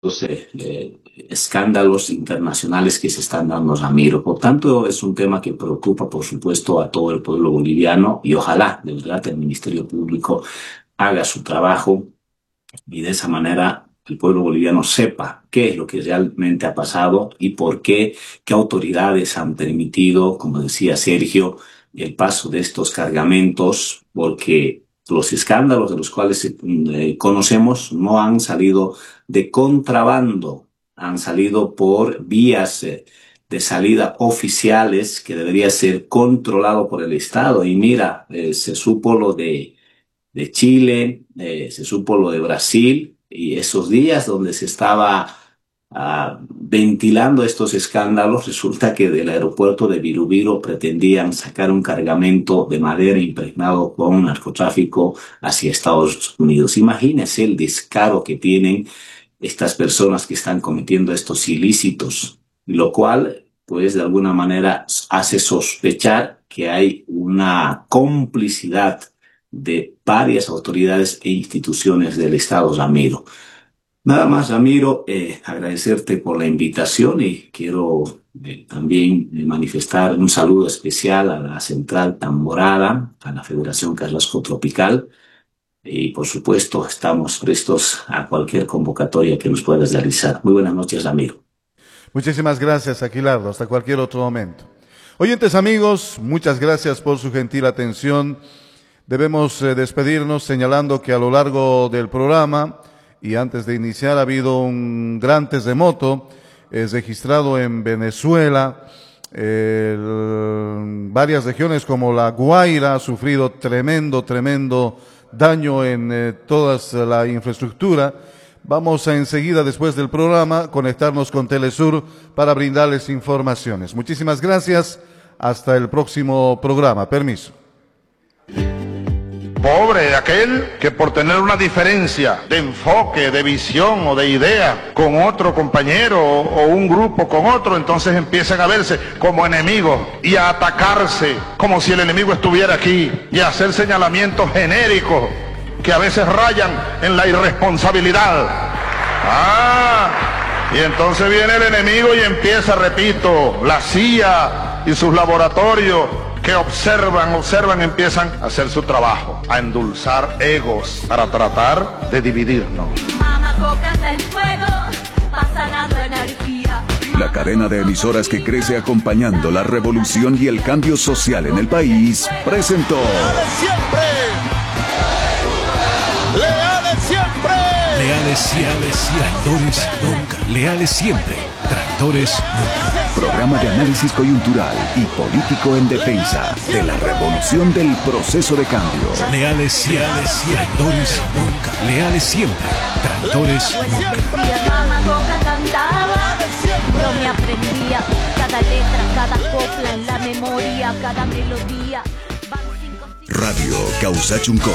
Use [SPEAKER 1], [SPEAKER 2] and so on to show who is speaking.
[SPEAKER 1] escándalos internacionales que se están dando, Ramiro. Por tanto, es un tema que preocupa, por supuesto, a todo el pueblo boliviano y ojalá, de verdad, el Ministerio Público haga su trabajo y de esa manera el pueblo boliviano sepa qué es lo que realmente ha pasado y por qué, qué autoridades han permitido, como decía Sergio, el paso de estos cargamentos, porque los escándalos de los cuales conocemos no han salido de contrabando, han salido por vías de salida oficiales que debería ser controlado por el Estado. Y mira, se supo lo de Chile, se supo lo de Brasil, y esos días donde se estaba ventilando estos escándalos, resulta que del aeropuerto de Virubiru pretendían sacar un cargamento de madera impregnado con narcotráfico hacia Estados Unidos. Imagínense el descaro que tienen estas personas que están cometiendo estos ilícitos, lo cual, pues, de alguna manera hace sospechar que hay una complicidad de varias autoridades e instituciones del Estado, Ramiro. Nada más, Ramiro, agradecerte por la invitación y quiero también manifestar un saludo especial a la Central Tamborada, a la Federación Carrasco Tropical y, por supuesto, estamos prestos a cualquier convocatoria que nos puedas realizar. Muy buenas noches, Ramiro.
[SPEAKER 2] Muchísimas gracias, Aquilardo. Hasta cualquier otro momento. Oyentes amigos, muchas gracias por su gentil atención. Debemos despedirnos señalando que a lo largo del programa y antes de iniciar ha habido un gran terremoto registrado en Venezuela. Varias regiones como la Guaira ha sufrido tremendo daño en toda la infraestructura. Vamos a enseguida, después del programa, conectarnos con Telesur para brindarles informaciones. Muchísimas gracias. Hasta el próximo programa. Permiso.
[SPEAKER 3] Pobre de aquel que por tener una diferencia de enfoque, de visión o de idea con otro compañero o un grupo con otro, entonces empiezan a verse como enemigos y a atacarse como si el enemigo estuviera aquí y a hacer señalamientos genéricos que a veces rayan en la irresponsabilidad. Y entonces viene el enemigo y empieza, repito, la CIA y sus laboratorios que observan, empiezan a hacer su trabajo, a endulzar egos para tratar de dividirnos.
[SPEAKER 4] La cadena de emisoras que crece acompañando la revolución y el cambio social en el país presentó
[SPEAKER 5] ¡Leales siempre!
[SPEAKER 6] Leales siempre, traidores nunca. Leales siempre, traidores nunca.
[SPEAKER 4] Programa de análisis coyuntural y político en defensa de la revolución del proceso de cambio.
[SPEAKER 6] Leales siempre, traidores nunca. Leales siempre, traidores nunca.
[SPEAKER 7] Yo me aprendía cada letra, cada copla en la memoria, cada melodía.
[SPEAKER 4] Radio Causachunco.